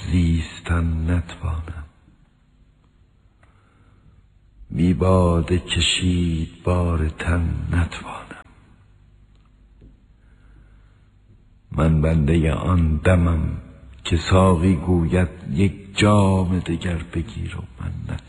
زیستن نتوانم. بی باده کشید بار تن نتوانم. من بنده آن دمم که ساقی گوید یک جام دگر بگیر و من نتوانم.